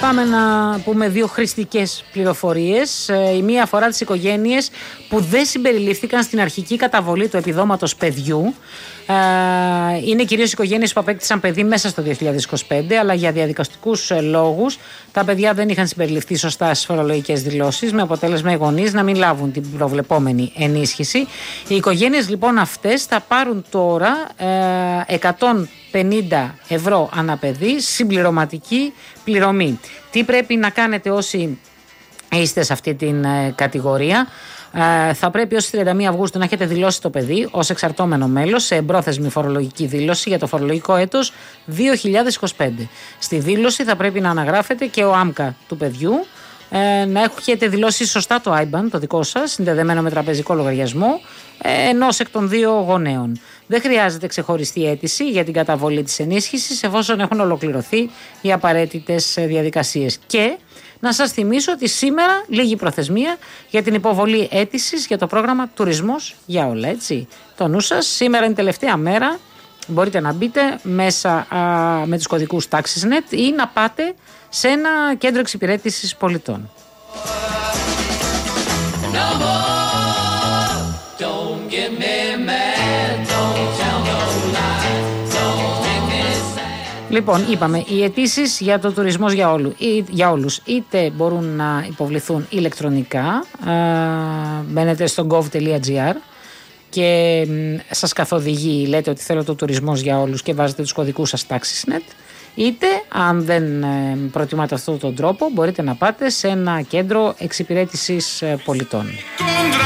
Πάμε να πούμε δύο χρηστικές πληροφορίες. Η μία αφορά τις οικογένειες που δεν συμπεριλήφθηκαν στην αρχική καταβολή του επιδόματος παιδιού. Είναι κυρίως οικογένειες που απέκτησαν παιδί μέσα στο 2025, αλλά για διαδικαστικούς λόγους τα παιδιά δεν είχαν συμπεριληφθεί σωστά στις φορολογικές δηλώσεις, με αποτέλεσμα οι γονείς να μην λάβουν την προβλεπόμενη ενίσχυση. Οι οικογένειες λοιπόν αυτές θα πάρουν τώρα 150 ευρώ ανά παιδί συμπληρωματική πληρωμή. Τι πρέπει να κάνετε όσοι είστε σε αυτή την κατηγορία? Θα πρέπει ως 31 Αυγούστου να έχετε δηλώσει το παιδί ως εξαρτώμενο μέλος σε εμπρόθεσμη φορολογική δήλωση για το φορολογικό έτος 2025. Στη δήλωση θα πρέπει να αναγράφετε και ο άμκα του παιδιού, να έχετε δηλώσει σωστά το IBAN, το δικό σας, συνδεδεμένο με τραπεζικό λογαριασμό, ενός εκ των δύο γονέων. Δεν χρειάζεται ξεχωριστή αίτηση για την καταβολή της ενίσχυσης, εφόσον έχουν ολοκληρωθεί οι απαραίτητες διαδικασίες. Και να σας θυμίσω ότι σήμερα λίγη προθεσμία για την υποβολή αίτησης για το πρόγραμμα Τουρισμός για όλα. Έτσι. Το νου σας, σήμερα είναι τελευταία μέρα. Μπορείτε να μπείτε μέσα με τους κωδικούς TaxisNet ή να πάτε σε ένα κέντρο εξυπηρέτησης πολιτών. Λοιπόν, είπαμε, οι αιτήσεις για το τουρισμός για όλους είτε μπορούν να υποβληθούν ηλεκτρονικά, μπαίνετε στο gov.gr και σας καθοδηγεί, λέτε ότι θέλω το τουρισμός για όλους και βάζετε τους κωδικούς σας TaxisNet, είτε αν δεν προτιμάτε αυτόν τον τρόπο μπορείτε να πάτε σε ένα κέντρο εξυπηρέτησης πολιτών.